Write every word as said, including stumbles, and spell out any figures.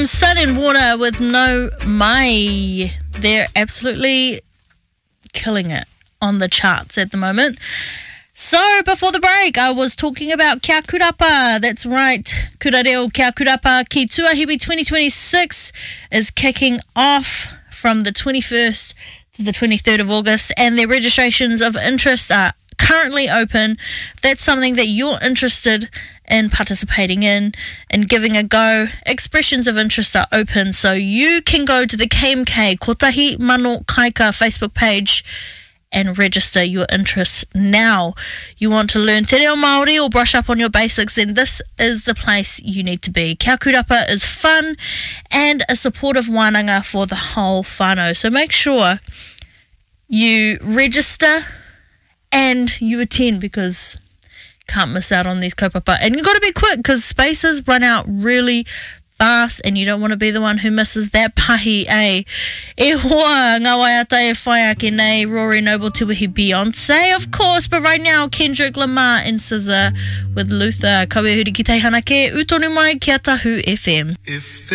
Sun and Water with No Mai. They're absolutely killing it on the charts at the moment. So, before the break, I was talking about Kia Kurapa. That's right, Kurareo Kia Kurapa Ki Tuahiwi twenty twenty-six is kicking off from the twenty-first to the twenty-third of August, and their registrations of interest are currently open. If that's something that you're interested in participating in and giving a go, expressions of interest are open, so you can go to the K M K Kotahi Mano Kaika Facebook page and register your interests now. You want to learn te reo Māori or brush up on your basics, then this is the place you need to be. Kia Kurapa is fun and a supportive wānanga for the whole whānau, so make sure you register and you attend, because can't miss out on these kaupapa. And you've got to be quick because spaces run out really fast and you don't want to be the one who misses that pahi, eh? E hoa, ngā waiata e whai ake nei, Rory Noble Tuahi Beyonce, of course, but right now Kendrick Lamar and S Z A with Luther. Kawe huri ki teihana ke, utonu mai ki a Tahu F M. If